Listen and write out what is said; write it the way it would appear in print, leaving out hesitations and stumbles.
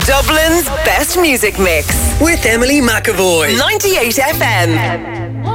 Dublin's best music mix with Emily McAvoy. 98 FM.